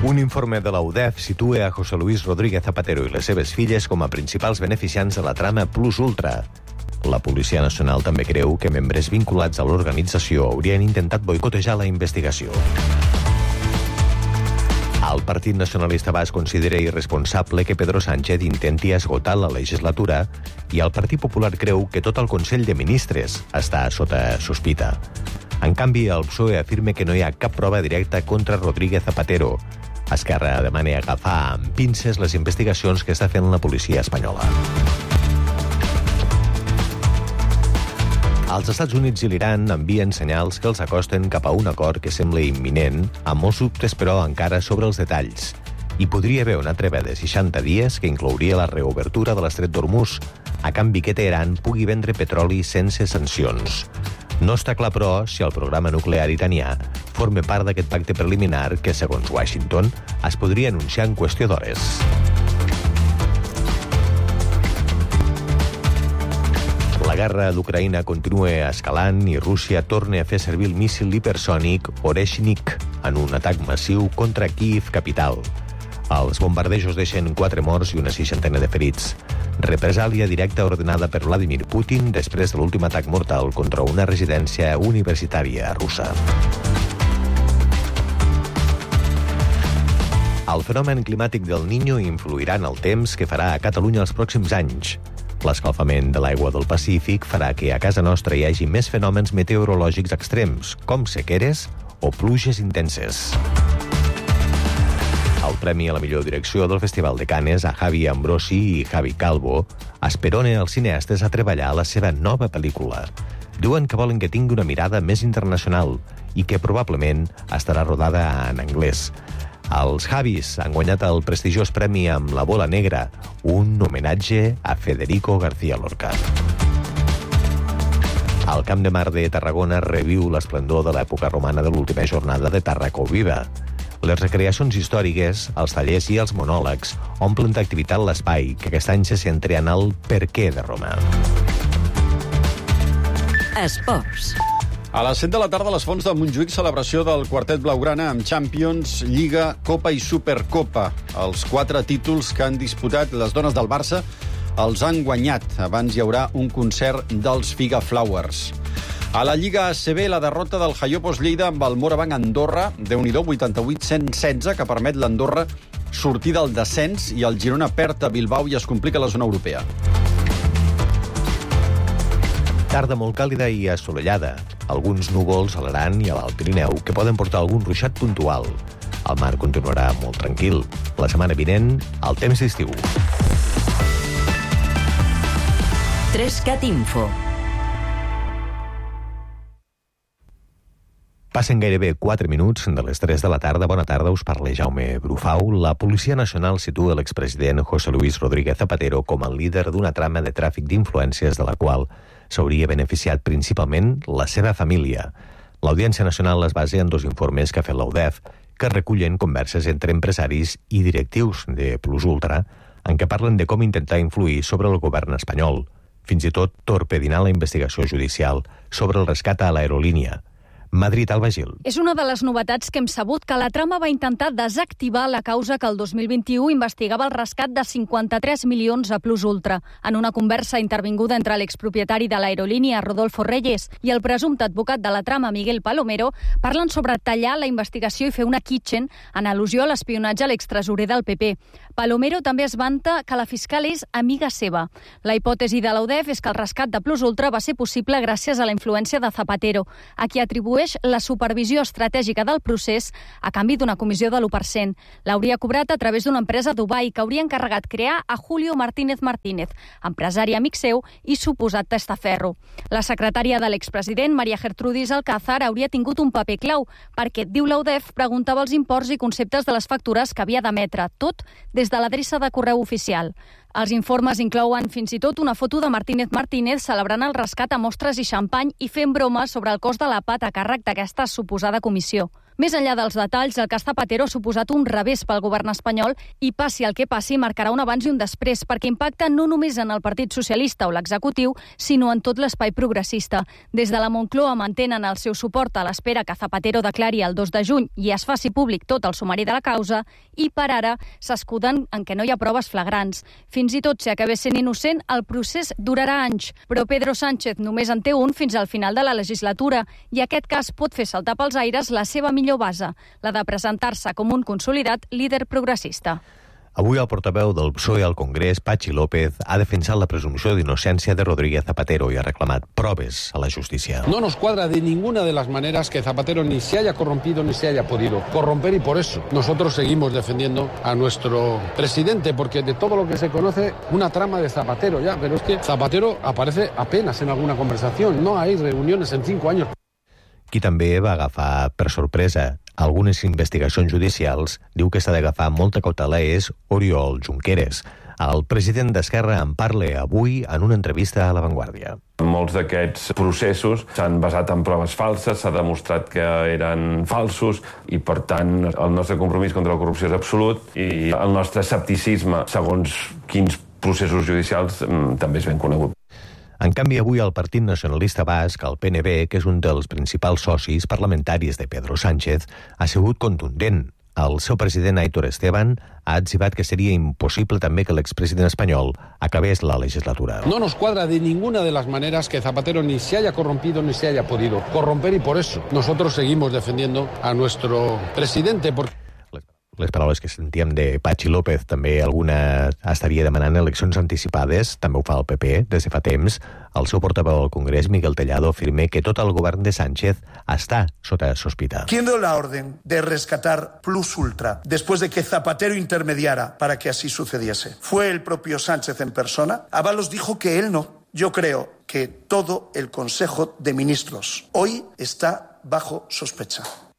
Un informe de la UDEF situa a José Luis Rodríguez Zapatero i les seves filles com a principals beneficiants de la trama Plus Ultra. La Policia Nacional també creu que membres vinculats a l'organització haurien intentat boicotejar la investigació. El Partit Nacionalista Basc considera irresponsable que Pedro Sánchez intenti esgotar la legislatura i el Partit Popular creu que tot el Consell de Ministres està sota sospita. En canvi, el PSOE afirma que no hi ha cap prova directa contra Rodríguez Zapatero. Esquerra demana agafar amb pinces les investigacions que està fent la policia espanyola. Els Estats Units i l'Iran envien senyals que els acosten cap a un acord que sembla imminent, amb molts dubtes, però, encara sobre els detalls. Hi podria haver una treva de 60 dies que inclouria la reobertura de l'estret d'Hormuz, a canvi que Teheran pugui vendre petroli sense sancions. No està clar, però, si el programa nuclear iranià forma part d'aquest pacte preliminar que, segons Washington, es podria anunciar en qüestió d'hores. La guerra d'Ucraïna continua escalant i Rússia torna a fer servir el míssil hipersònic Oreshnik en un atac massiu contra Kíev capital. Els bombardejos deixen 4 morts i una 60 de ferits. Represàlia directa ordenada per Vladimir Putin després de l'últim atac mortal contra una residència universitària russa. El fenomen climàtic del Niño influirà en el temps que farà a Catalunya els pròxims anys. L'escalfament de l'aigua del Pacífic farà que a casa nostra hi hagi més fenòmens meteorològics extrems, com sequeres o pluges intenses. El premi a la millor direcció del Festival de Cannes a Javi Ambrosi i Javi Calvo esperona els cineastes a treballar a la seva nova pel·lícula. Diuen que volen que tingui una mirada més internacional i que probablement estarà rodada en anglès. Els Javis han guanyat el prestigiós premi amb La Bola Negra, un homenatge a Federico García Lorca. El Camp de Mar de Tarragona reviu l'esplendor de l'època romana de l'última jornada de Tarracó Viva. Les recreacions històriques, els tallers i els monòlegs omplen d'activitat l'espai, que aquest any se centra en el per què de Roma. Esports. A les 7 de la tarda, a les Fonts de Montjuïc, celebració del quartet blaugrana amb Champions, Lliga, Copa i Supercopa. Els 4 títols que han disputat les dones del Barça els han guanyat. Abans hi haurà un concert dels Figa Flowers. A la Lliga ACB, la derrota del Jaiopos Lleida amb el Morabanc Andorra, Déu-n'hi-do, 88-116, que permet l'Andorra sortir del descens, i el Girona perd a Bilbao i es complica la zona europea. Tarda molt càlida i assolellada. Alguns núvols a l'Aran i a l'Alt Pirineu que poden portar algun ruixat puntual. El mar continuarà molt tranquil. La setmana vinent, el temps d'estiu. 3CAT Info. Passen gairebé 4 minuts de les 3 de la tarda. Bona tarda, us parla Jaume Brufau. La Policia Nacional situa l'expresident José Luis Rodríguez Zapatero com el líder d'una trama de tràfic d'influències de la qual s'hauria beneficiat principalment la seva família. L'Audiència Nacional es basa en 2 informes que ha fet la UDEF, que recullen converses entre empresaris i directius de Plus Ultra, en què parlen de com intentar influir sobre el govern espanyol, fins i tot torpedinar la investigació judicial sobre el rescat a l'aerolínia. Madrid, Alba Gil. És una de les novetats que hem sabut, que la trama va intentar desactivar la causa que el 2021 investigava el rescat de 53 milions a Plus Ultra. En una conversa intervinguda entre l'expropietari de l'aerolínia, Rodolfo Reyes, i el presumpte advocat de la trama, Miguel Palomero, parlen sobre tallar la investigació i fer una kitchen en al·lusió a l'espionatge a l'extresorer del PP. Palomero també es vanta que la fiscal és amiga seva. La hipòtesi de la UDEF és que el rescat de Plus Ultra va ser possible gràcies a la influència de Zapatero, a qui atribueix la supervisió estratègica del procés a canvi d'una comissió de l'1%. L'hauria cobrat a través d'una empresa a Dubai que hauria encarregat crear a Julio Martínez Martínez, empresari amic seu i suposat testaferro. La secretària de l'expresident, María Gertrudis Alcázar, hauria tingut un paper clau perquè, diu la UDEF, preguntava els imports i conceptes de les factures que havia d'emetre, tot des de l'adreça de correu oficial. Els informes inclouen fins i tot una foto de Martínez Martínez celebrant el rescat a mostres i xampany i fent bromes sobre el cost de la PAT a càrrec d'aquesta suposada comissió. Més enllà dels detalls, el cas Zapatero ha suposat un revés pel govern espanyol i passi el que passi marcarà un abans i un després perquè impacta no només en el Partit Socialista o l'executiu, sinó en tot l'espai progressista. Des de la Moncloa mantenen el seu suport a l'espera que Zapatero declari el 2 de juny i es faci públic tot el sumari de la causa i per ara s'escuden en què no hi ha proves flagrants. Fins i tot si acabés sent innocent, el procés durarà anys, però Pedro Sánchez només en té un fins al final de la legislatura i aquest cas pot fer saltar pels aires la seva millor base, la de presentar-se com un consolidat líder progressista. Avui el portaveu del PSOE al Congrés, Patxi López, ha defensat la presumpció d'innocència de Rodríguez Zapatero i ha reclamat proves a la justícia. No nos cuadra de ninguna de las maneras que Zapatero ni se haya corrompido ni se haya podido corromper y por eso nosotros seguimos defendiendo a nuestro presidente porque de todo lo que se conoce una trama de Zapatero ya, pero es que Zapatero aparece apenas en alguna conversación, no hay reuniones en 5 años. Qui també va agafar per sorpresa algunes investigacions judicials, diu que s'ha d'agafar molta cautela és Oriol Junqueras. El president d'Esquerra en parla avui en una entrevista a La Vanguardia. Molts d'aquests processos s'han basat en proves falses, s'ha demostrat que eren falsos i, per tant, el nostre compromís contra la corrupció és absolut i el nostre escepticisme segons quins processos judicials també és ben conegut. En canvi, avui el Partit Nacionalista Basc, el PNB, que és un dels principals socis parlamentaris de Pedro Sánchez, ha sigut contundent. El seu president, Aitor Esteban, ha etzibat que seria impossible també que l'expresident espanyol acabés la legislatura. No nos cuadra de ninguna de las maneras que Zapatero ni se haya corrompido ni se haya podido corromper y por eso nosotros seguimos defendiendo a nuestro presidente. Les paraules que sentíem de Patxi López, també alguna estaria demanant eleccions anticipades, també ho fa el PP des de fa temps. El seu portaveu al Congrés, Miguel Tellado, afirma que tot el govern de Sánchez està sota sospita. ¿Quién dio la orden de rescatar Plus Ultra después de que Zapatero intermediara para que así sucediese? ¿Fue el propio Sánchez en persona? Ábalos dijo que él no. Yo creo que todo el Consejo de Ministros hoy está bajo sospecha.